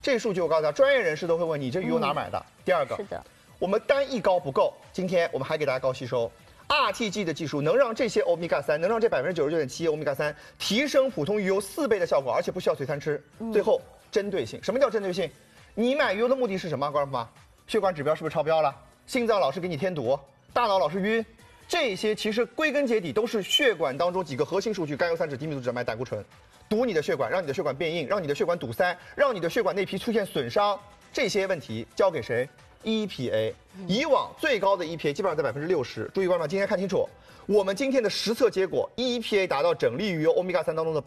这数据我告诉大家，专业人士都会问你这鱼油哪买的。第二个， 是的， 我们单一高不够，今天我们还给大家高吸收。RTG 的技术能让这些欧米伽3，能让这99.7%欧米伽3提升普通鱼油4倍的效果，而且不需要随餐吃。最后，针对性，什么叫针对性？你买鱼油的目的是什么？观众朋友们，血管指标是不是超标了？心脏老是给你添堵，大脑老是晕，这些其实归根结底都是血管当中几个核心数据：甘油三酯、低密度脂蛋白、胆固醇，堵你的血管，让你的血管变硬，让你的血管堵塞，让你的血管内皮出现损伤。这些问题交给谁？EPA， 以往最高的 EPA 基本上在60%。注意观众，今天看清楚，我们今天的实测结果 ，EPA 达到整粒鱼油欧米伽3当中的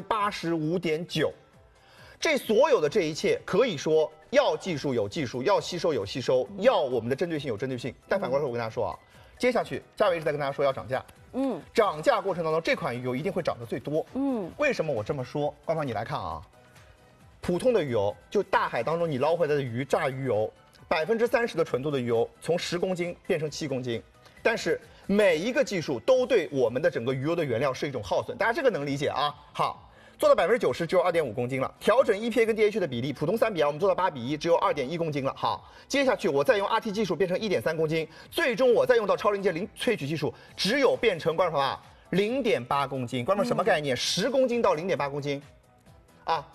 85.9%。这所有的这一切，可以说要技术有技术，要吸收有吸收，要我们的针对性有针对性。但反过来说，我跟大家说啊，接下去价位一直在跟大家说要涨价。涨价过程当中，这款鱼油一定会涨得最多。为什么我这么说？官方你来看啊，普通的鱼油，就大海当中你捞回来的鱼榨鱼油。30%的纯度的鱼油从10公斤变成7公斤，但是每一个技术都对我们的整个鱼油的原料是一种耗损，大家这个能理解啊？好，做到90%只有2.5公斤了，调整 EPA 跟 DHA 的比例，普通3比2，我们做到8比1，只有2.1公斤了。好，接下去我再用 RT 技术变成1.3公斤，最终我再用到超临界零萃取技术，只有变成观众朋友0.8公斤。观众什么概念？10公斤到0.8公斤，啊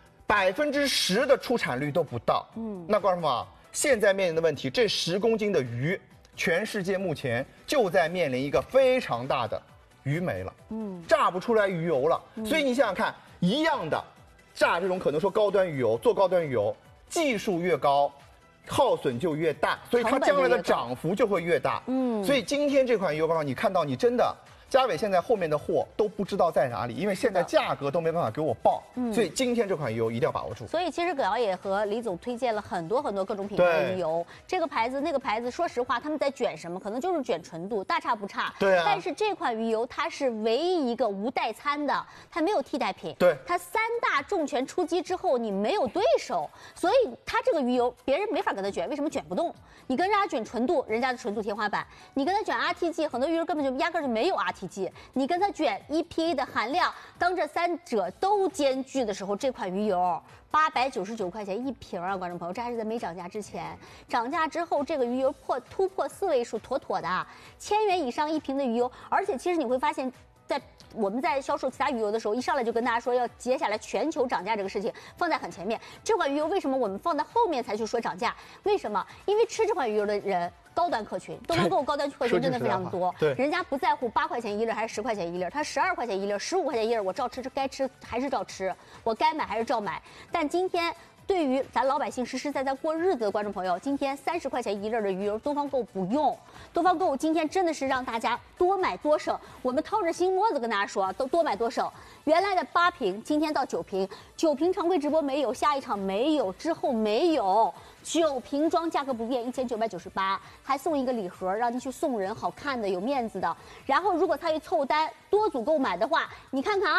，10%的出产率都不到。那观众朋友。现在面临的问题，这10公斤的鱼，全世界目前就在面临一个非常大的鱼没了，榨不出来鱼油了。所以你想想看，一样的榨这种可能说高端鱼油，做高端鱼油，技术越高，耗损就越大，所以它将来的涨幅就会越大。所以今天这款鱼油，刚刚你看到，你真的。嘉伟现在后面的货都不知道在哪里，因为现在价格都没办法给我报，所以今天这款鱼油一定要把握住。 所以其实葛瑶也和李总推荐了很多各种品牌的鱼油，这个牌子那个牌子，说实话他们在卷什么，可能就是卷纯度，大差不差。 对啊。 但是这款鱼油它是唯一一个无代餐的，它没有替代品。 对。 它3大重拳出击之后，你没有对手，所以它这个鱼油别人没法跟它卷，为什么卷不动？你跟人家卷纯度，人家的纯度天花板；你跟他卷 RTG， 很多鱼油根本就压根就没有 RTG。你跟它卷 EPA 的含量，当这3者都兼具的时候，这款鱼油899块钱一瓶啊，观众朋友，这还是在没涨价之前。涨价之后，这个鱼油突破4位数，妥妥的1000元以上一瓶的鱼油。而且其实你会发现，我们在销售其他鱼油的时候，一上来就跟大家说要接下来全球涨价这个事情放在很前面。这款鱼油为什么我们放在后面才去说涨价？为什么？因为吃这款鱼油的人。高端客群，东方购物高端客群真的非常多。 对， 人家不在乎8块钱一粒还是10块钱一粒，他12块钱一粒、15块钱一粒，我照吃，该吃还是照吃，我该买还是照买。但今天对于咱老百姓实实在在过日子的观众朋友，今天30块钱一粒的鱼油，东方购物不用。东方购物今天真的是让大家多买多省，我们掏着心窝子跟大家说，都多买多省。原来的8瓶，今天到9瓶，9瓶常规直播没有，下一场没有，之后没有。9瓶装价格不变，1998，还送一个礼盒，让你去送人，好看的、有面子的。然后如果参与凑单多组购买的话，你看看啊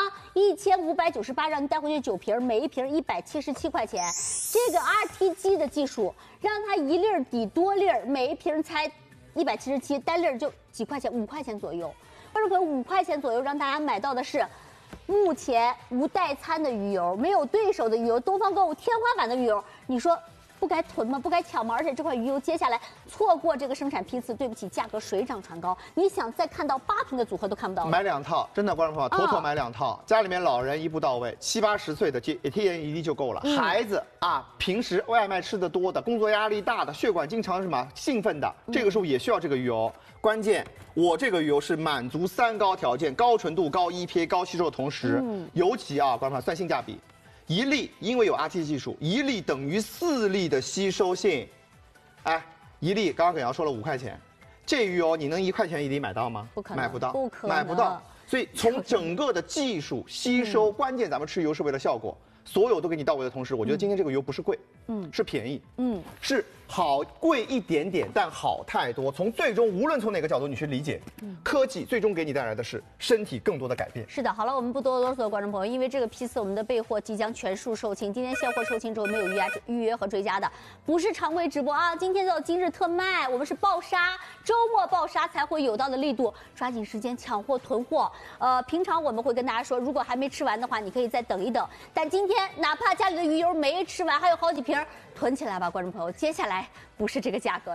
，1598，让你带回去9瓶，每一瓶177块钱。这个 RTG 的技术，让它一粒抵多粒，每一瓶才177，单粒就几块钱，5块钱左右。观众朋友，5块钱左右让大家买到的是。目前无代餐的鱼油，没有对手的鱼油，东方购物天花板的鱼油，你说不该囤吗？不该抢吗？而且这款鱼油接下来错过这个生产批次，对不起，价格水涨船高。你想再看到8瓶的组合都看不到了。 买2套，真的，观众朋友，妥妥买2套，家里面老人一步到位，7、80岁的一粒就够了。孩子啊，平时外卖吃的多的，工作压力大的，血管经常什么兴奋的，这个时候也需要这个鱼油。关键，我这个鱼油是满足3高条件：高纯度、高 EPA、高吸收的同时，尤其啊，观众朋友算性价比。1粒因为有 RT 技术，1粒等于4粒的吸收性，哎，1粒刚刚耿瑶说了5块钱，这鱼油你能1块钱1粒买到吗？ 不可能， 买不到， 不可能， 买不到。所以从整个的技术吸收，关键咱们吃油是为了效果，所有都给你到位的同时，我觉得今天这个油不是贵，是便宜，是好贵一点点，但好太多。从最终无论从哪个角度你去理解，科技最终给你带来的是身体更多的改变。 是的，好了，我们不多啰嗦，观众朋友，因为这个批次我们的备货即将全数售罄，今天现货售罄之后没有预约和追加的，不是常规直播啊，今天叫今日特卖，我们是爆杀，周末爆杀才会有到的力度，抓紧时间抢货囤货。平常我们会跟大家说，如果还没吃完的话，你可以再等一等，但今天哪怕家里的鱼油没吃完，还有好几瓶，囤起来吧，观众朋友，接下来不是这个价格了。